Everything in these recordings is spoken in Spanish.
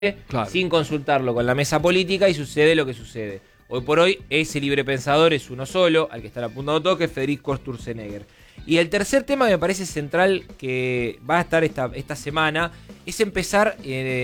claro, sin consultarlo con la mesa política y sucede lo que sucede. Hoy por hoy ese libre pensador es uno solo, al que están apuntando todo, que es Federico Sturzenegger. Y el tercer tema que me parece central que va a estar esta semana es empezar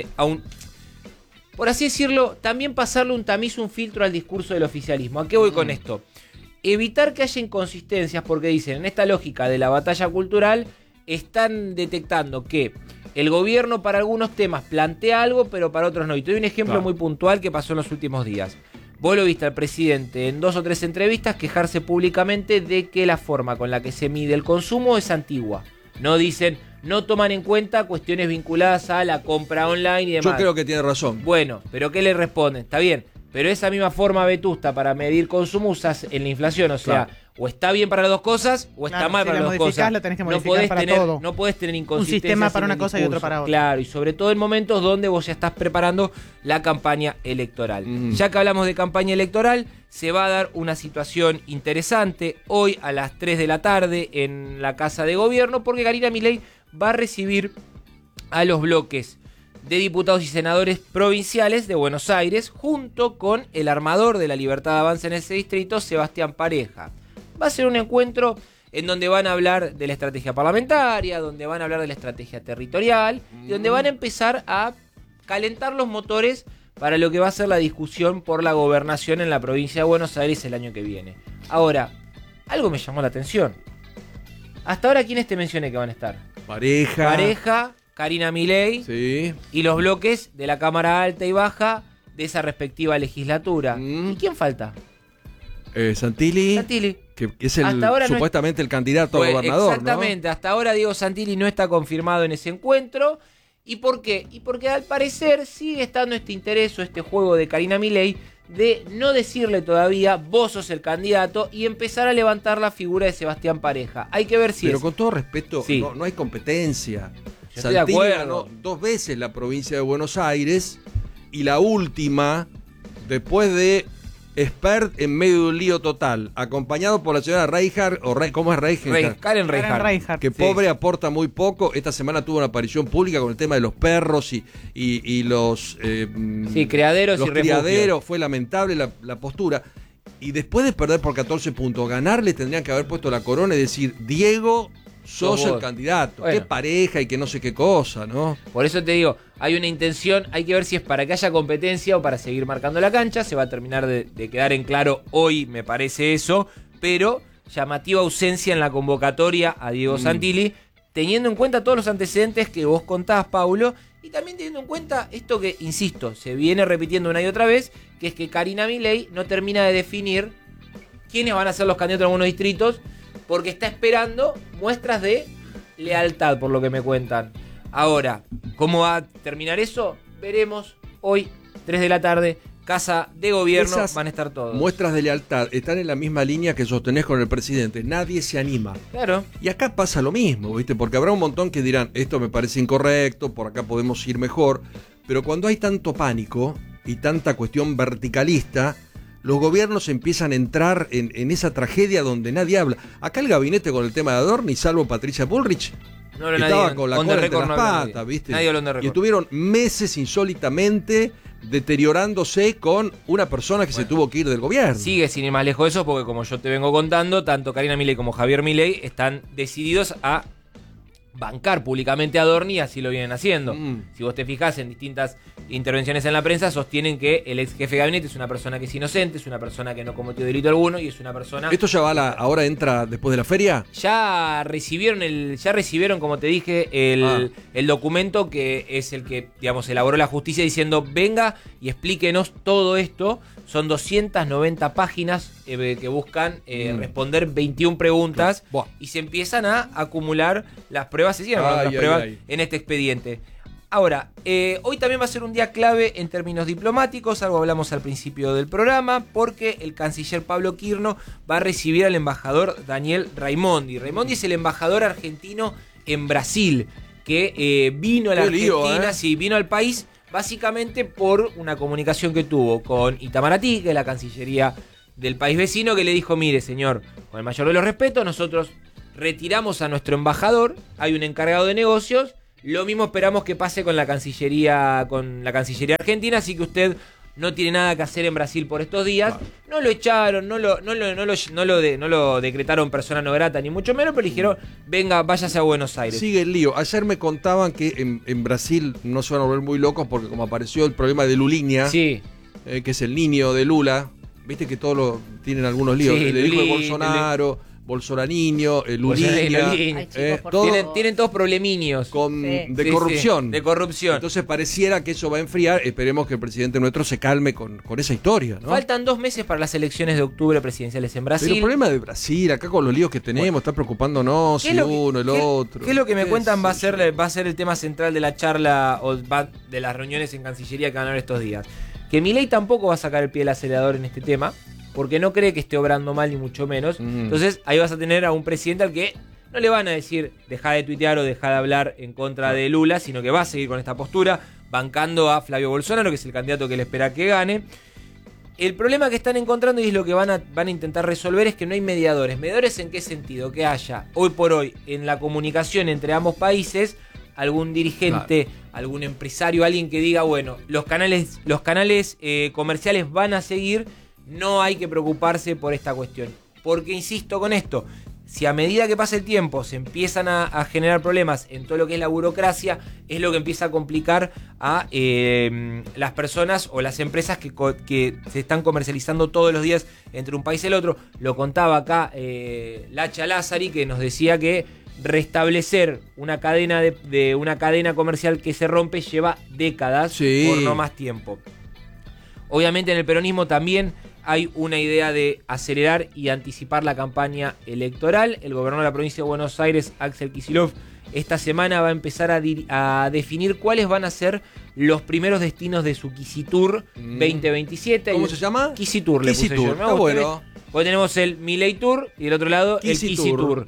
por así decirlo, también pasarle un tamiz, un filtro al discurso del oficialismo. ¿A qué voy con esto? Evitar que haya inconsistencias, porque dicen, en esta lógica de la batalla cultural, están detectando que el gobierno para algunos temas plantea algo, pero para otros no. Y te doy un ejemplo muy puntual que pasó en los últimos días. Vos lo viste al presidente en 2 o 3 entrevistas quejarse públicamente de que la forma con la que se mide el consumo es antigua. No dicen, no toman en cuenta cuestiones vinculadas a la compra online y demás. Yo creo que tiene razón. Bueno, pero ¿qué le responden? Está bien, pero esa misma forma vetusta para medir consumo usas en la inflación, o sea, claro, o está bien para las dos cosas o está mal para las dos cosas. Lo tenés que modificar para todo. No podés tener inconsistencias. Un sistema para una cosa y otro para otra. Claro, y sobre todo en momentos donde vos ya estás preparando la campaña electoral. Ya que hablamos de campaña electoral, se va a dar una situación interesante hoy a las 3 de la tarde en la Casa de Gobierno, porque Karina Milei va a recibir a los bloques de diputados y senadores provinciales de Buenos Aires, junto con el armador de la Libertad de Avance en ese distrito, Sebastián Pareja. Va a ser un encuentro en donde van a hablar de la estrategia parlamentaria, donde van a hablar de la estrategia territorial, y donde van a empezar a calentar los motores para lo que va a ser la discusión por la gobernación en la provincia de Buenos Aires el año que viene. Ahora, algo me llamó la atención. Hasta ahora, ¿quiénes te mencioné que van a estar? Pareja, Karina Milei, sí, y los bloques de la Cámara Alta y Baja de esa respectiva legislatura. ¿Y quién falta? Santilli, que es supuestamente el candidato a gobernador. Exactamente, ¿no? Hasta ahora Diego Santilli no está confirmado en ese encuentro. ¿Y por qué? Y porque al parecer sigue estando este interés o este juego de Karina Milei de no decirle todavía vos sos el candidato y empezar a levantar la figura de Sebastián Pareja. Hay que ver si Pero con todo respeto, sí, no hay competencia. Estoy de acuerdo. Ganó 2 veces la provincia de Buenos Aires y la última después de expert en medio de un lío total, acompañado por la señora Reinhardt, ¿cómo es Reinhardt? Karen Reinhardt. Que pobre, aporta muy poco. Esta semana tuvo una aparición pública con el tema de los perros y los criaderos los y criaderos. refugios. Fue lamentable la postura. Y después de perder por 14 puntos, ganarle tendrían que haber puesto la corona y decir, Diego, sos el candidato. Bueno, qué Pareja y que no sé qué cosa, ¿no? Por eso te digo, hay una intención, hay que ver si es para que haya competencia o para seguir marcando la cancha. Se va a terminar de quedar en claro hoy, me parece eso, pero llamativa ausencia en la convocatoria a Diego Santilli, teniendo en cuenta todos los antecedentes que vos contás, Paulo, y también teniendo en cuenta esto que, insisto, se viene repitiendo una y otra vez, que es que Karina Milei no termina de definir quiénes van a ser los candidatos en algunos distritos, porque está esperando muestras de lealtad, por lo que me cuentan. Ahora, ¿cómo va a terminar eso? Veremos hoy, 3 de la tarde, Casa de Gobierno, esas van a estar todos. Muestras de lealtad están en la misma línea que sostenés con el presidente. Nadie se anima. Claro. Y acá pasa lo mismo, ¿viste? Porque habrá un montón que dirán, esto me parece incorrecto, por acá podemos ir mejor. Pero cuando hay tanto pánico y tanta cuestión verticalista, los gobiernos empiezan a entrar en esa tragedia donde nadie habla. Acá el gabinete con el tema de Adorni, salvo Patricia Bullrich, estaba con la cola entre las patas, ¿viste? Nadie habló de récord. Y estuvieron meses insólitamente deteriorándose con una persona que se tuvo que ir del gobierno. Sigue sin ir más lejos de eso, porque como yo te vengo contando, tanto Karina Milei como Javier Milei están decididos a bancar públicamente a Adorni, y así lo vienen haciendo. Si vos te fijás en distintas intervenciones en la prensa, sostienen que el ex jefe de gabinete es una persona que es inocente, es una persona que no cometió delito alguno y es una persona... ¿Esto ya va ahora entra después de la feria? Ya recibieron, como te dije, el documento que es el que, digamos, elaboró la justicia diciendo, venga y explíquenos todo esto. Son 290 páginas que buscan responder 21 preguntas, y se empiezan a acumular las pruebas, en este expediente. Ahora, hoy también va a ser un día clave en términos diplomáticos, algo hablamos al principio del programa, porque el canciller Pablo Quirno va a recibir al embajador Daniel Raimondi. Raimondi es el embajador argentino en Brasil, que vino a la Argentina, vino al país básicamente por una comunicación que tuvo con Itamaraty, que es la cancillería del país vecino, que le dijo, mire señor, con el mayor de los respetos, nosotros retiramos a nuestro embajador, hay un encargado de negocios, Lo mismo esperamos que pase con la Cancillería argentina, así que usted no tiene nada que hacer en Brasil por estos días. Claro. No lo echaron, no lo decretaron persona no grata, ni mucho menos, pero dijeron, venga, váyase a Buenos Aires. Sigue el lío. Ayer me contaban que en Brasil no se van a volver muy locos porque como apareció el problema de Lulinha, sí. Que es el niño de Lula, viste que todos tienen algunos líos. Sí, el hijo de Bolsonaro, Bolsonaro, Lulinha, tienen todos probleminios de corrupción. Sí, de corrupción. Entonces pareciera que eso va a enfriar. Esperemos que el presidente nuestro se calme con esa historia, ¿no? Faltan 2 meses para las elecciones de octubre presidenciales en Brasil. Pero el problema de Brasil, acá con los líos que tenemos, está preocupándonos si uno, el otro. ¿Qué es lo que me cuentan va a ser el tema central de la charla o de las reuniones en Cancillería que van a haber estos días? Que Milei tampoco va a sacar el pie del acelerador en este tema, porque no cree que esté obrando mal, ni mucho menos. Entonces ahí vas a tener a un presidente al que no le van a decir deja de tuitear o deja de hablar en contra de Lula, sino que va a seguir con esta postura, bancando a Flavio Bolsonaro, que es el candidato que le espera que gane. El problema que están encontrando, y es lo que van a intentar resolver, es que no hay mediadores. ¿Mediadores en qué sentido? Que haya, hoy por hoy, en la comunicación entre ambos países, algún dirigente, algún empresario, alguien que diga, bueno, los canales comerciales van a seguir, no hay que preocuparse por esta cuestión. Porque insisto con esto, si a medida que pasa el tiempo se empiezan a generar problemas en todo lo que es la burocracia, es lo que empieza a complicar a las personas o las empresas que se están comercializando todos los días entre un país y el otro. Lo contaba acá Lacha Lázari, que nos decía que restablecer una cadena de una cadena comercial que se rompe lleva décadas, por no más tiempo. Obviamente en el peronismo también hay una idea de acelerar y anticipar la campaña electoral. El gobernador de la provincia de Buenos Aires, Axel Kicillof, esta semana va a empezar a definir cuáles van a ser los primeros destinos de su Quisitour 2027. ¿Cómo se llama? Quisitour, le puse yo. Está bueno. Hoy tenemos el Milei Tour y del otro lado el Quisitour.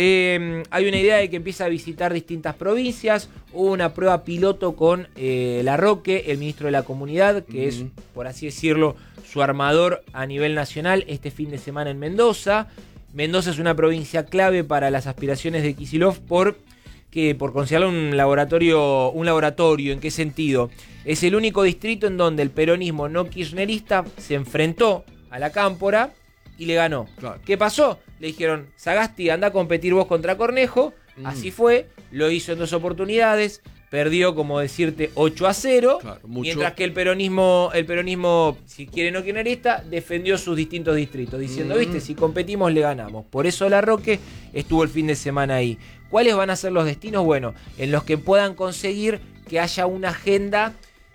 Hay una idea de que empieza a visitar distintas provincias. Hubo una prueba piloto con Larroque, el ministro de la Comunidad, que es, por así decirlo, su armador a nivel nacional, este fin de semana en Mendoza. Mendoza es una provincia clave para las aspiraciones de Kicillof por considerarlo un laboratorio. ¿En qué sentido? Es el único distrito en donde el peronismo no kirchnerista se enfrentó a la Cámpora y le ganó. Claro. ¿Qué pasó? Le dijeron, Sagasti, anda a competir vos contra Cornejo. Así fue, lo hizo en 2 oportunidades, perdió, como decirte, 8-0, claro, mientras que el peronismo, si quiere no kirchnerista, defendió sus distintos distritos, diciendo, viste, si competimos le ganamos. Por eso Larroque estuvo el fin de semana ahí. ¿Cuáles van a ser los destinos? Bueno, en los que puedan conseguir que haya una agenda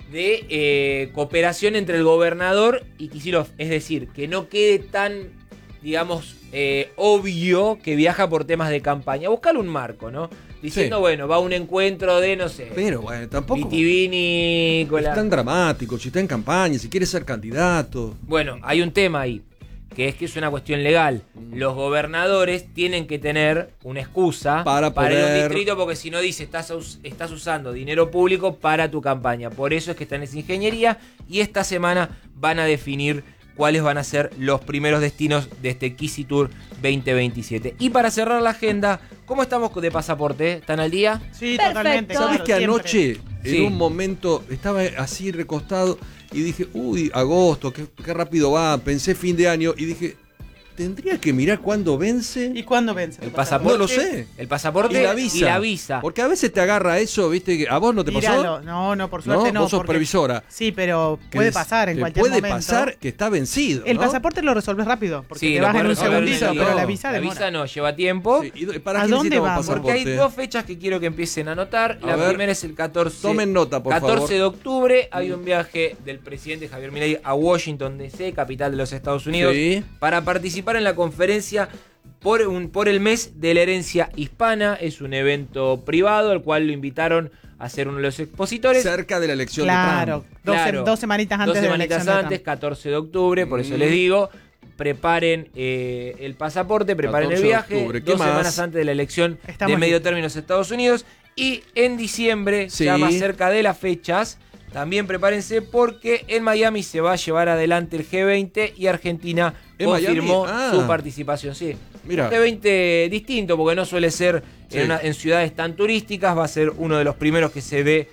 de cooperación entre el gobernador y Kicillof, es decir, que no quede tan, digamos, obvio que viaja por temas de campaña. Buscar un marco, ¿no? Diciendo, bueno, va a un encuentro de, no sé, pero bueno, tampoco Vitivini, es tan dramático, si está en campaña, si quiere ser candidato. Bueno, hay un tema ahí, que es una cuestión legal. Los gobernadores tienen que tener una excusa para ir a un distrito, porque si no dice, estás usando dinero público para tu campaña. Por eso es que está en esa ingeniería, y esta semana van a definir cuáles van a ser los primeros destinos de este Quisitour 2027. Y para cerrar la agenda, ¿cómo estamos de pasaporte? ¿Están al día? Sí, perfecto. Totalmente. ¿Sabés que siempre. anoche, en un momento, estaba así recostado y dije, agosto, qué rápido va? Pensé fin de año y dije, tendría que mirar cuándo vence. ¿Y cuándo vence? El pasaporte. No lo sé. El pasaporte y la visa. Porque a veces te agarra eso, viste, que a vos no te pasó. No, por suerte no. Vos sos porque, previsora. Sí, pero puede pasar en cualquier momento. momento. Puede pasar que está vencido. El ¿no? pasaporte lo resolves rápido, porque sí, te vas en un segundito, no. pero la visa demora. La visa no, lleva tiempo. Sí. ¿Para ¿A qué dónde necesitamos vamos? Porque pasaporte? hay 2 fechas que quiero que empiecen a anotar. La primera es el 14. Tomen nota, por 14 favor. de octubre hay un viaje del presidente Javier Milei a Washington DC, capital de los Estados Unidos, para participar en la conferencia por el mes de la herencia hispana. Es un evento privado al cual lo invitaron a ser uno de los expositores. Cerca de la elección de Trump. Claro, 2 semanitas antes de la elección de Trump. 14 de octubre, por eso les digo, preparen el pasaporte, preparen el viaje, 2 semanas antes de la elección de medio término en los Estados Unidos. Y en diciembre, ya más cerca de las fechas, también prepárense porque en Miami se va a llevar adelante el G20 y Argentina confirmó su participación. Sí, Mira. Un G20 distinto, porque no suele ser en ciudades tan turísticas, va a ser uno de los primeros que se ve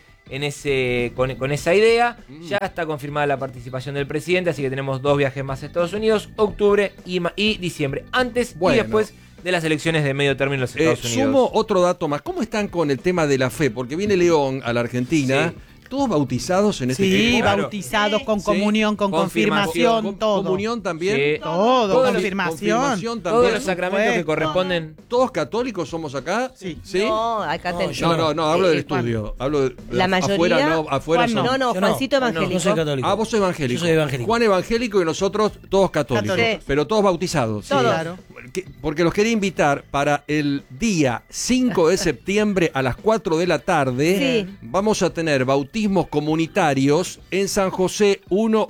con esa idea. Ya está confirmada la participación del presidente, así que tenemos 2 viajes más a Estados Unidos, octubre y diciembre, antes y después de las elecciones de medio término en los Estados Unidos. Sumo otro dato más. ¿Cómo están con el tema de la fe? Porque viene León a la Argentina. Sí. ¿Todos bautizados en este tiempo? Sí, bautizados, con comunión, con confirmación, todo. ¿Comunión también? Sí. Todo, confirmación también. Todos los sacramentos que corresponden. ¿Todos católicos somos acá? Sí. No, acá No, hablo del estudio. Hablo de la mayoría. Afuera no, Juancito evangélico. Yo soy católico. Vos sos evangélico. Yo soy evangélico. Juan evangélico y nosotros todos católicos. Sí. Pero todos bautizados. Todos. Claro. Porque los quería invitar para el día 5 de septiembre a las 4 de la tarde. Sí. Vamos a tener bautismos comunitarios en San José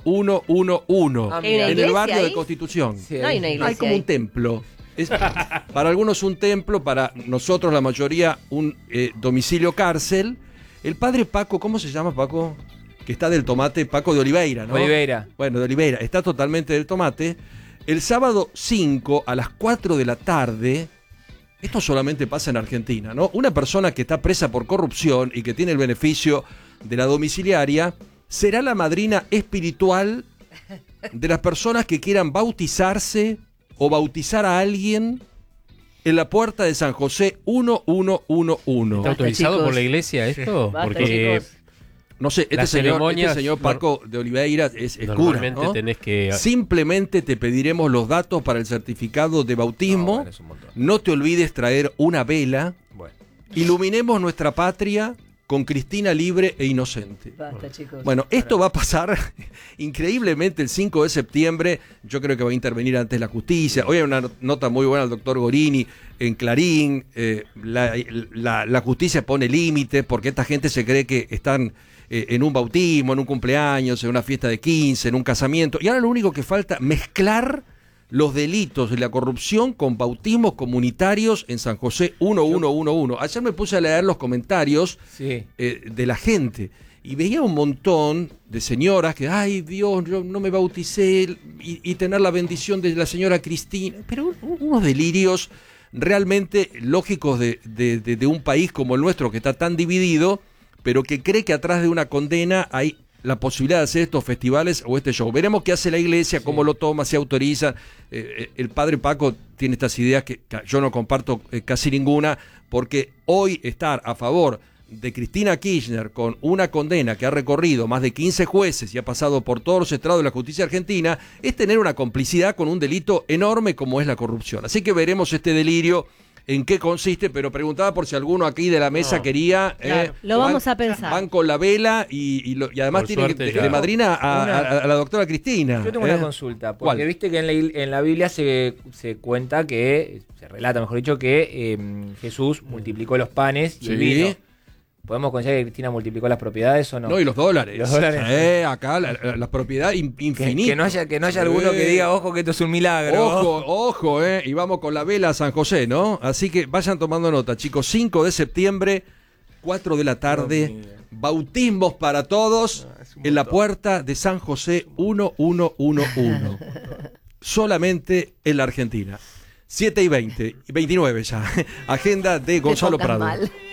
1111, en el barrio de Constitución. Sí, no hay una iglesia. Hay como un templo. Es, para algunos un templo, para nosotros la mayoría un domicilio cárcel. El padre Paco, ¿cómo se llama Paco? Que está del tomate, Paco de Oliveira, ¿no? Oliveira. Bueno, de Oliveira, está totalmente del tomate. El sábado 5 a las 4 de la tarde, esto solamente pasa en Argentina, ¿no? Una persona que está presa por corrupción y que tiene el beneficio de la domiciliaria será la madrina espiritual de las personas que quieran bautizarse o bautizar a alguien en la puerta de San José 1111. ¿Está autorizado por la iglesia esto? Basta, Porque chicos. No sé, este señor Paco de Oliveira es cura, ¿no? Tenés que... Simplemente te pediremos los datos para el certificado de bautismo. No te olvides traer una vela. Bueno. Iluminemos nuestra patria con Cristina libre e inocente. Basta, chicos. Bueno, esto va a pasar increíblemente el 5 de septiembre. Yo creo que va a intervenir antes la justicia. Hoy hay una nota muy buena del doctor Gorini en Clarín. La justicia pone límites porque esta gente se cree que están en un bautismo, en un cumpleaños, en una fiesta de 15, en un casamiento. Y ahora lo único que falta es mezclar los delitos de la corrupción con bautismos comunitarios en San José 1111. Ayer me puse a leer los comentarios de la gente y veía un montón de señoras que, ay Dios, yo no me bauticé, y tener la bendición de la señora Cristina, pero unos delirios realmente lógicos de un país como el nuestro que está tan dividido, pero que cree que atrás de una condena hay la posibilidad de hacer estos festivales o este show. Veremos qué hace la iglesia, cómo lo toma, si autoriza. El padre Paco tiene estas ideas que yo no comparto casi ninguna, porque hoy estar a favor de Cristina Kirchner con una condena que ha recorrido más de 15 jueces y ha pasado por todos los estrados de la justicia argentina, es tener una complicidad con un delito enorme como es la corrupción. Así que veremos este delirio en qué consiste, pero preguntaba por si alguno aquí de la mesa quería... Claro. Lo vamos a pensar. Van con la vela y además tienen de madrina a la doctora Cristina. Yo tengo una consulta, porque ¿Cuál? viste que en la Biblia se cuenta que, se relata mejor dicho, que Jesús multiplicó los panes y el vino. ¿Podemos considerar que Cristina multiplicó las propiedades o no? No, y los dólares. Los dólares. Acá la propiedad infinita. Que no haya alguno que diga, ojo, que esto es un milagro. Ojo, y vamos con la vela a San José, ¿no? Así que vayan tomando nota, chicos. 5 de septiembre, 4 de la tarde, bautismos para todos en la puerta de San José 1111. Solamente en la Argentina. 7:29 ya. Agenda de Gonzalo Prado. Mal.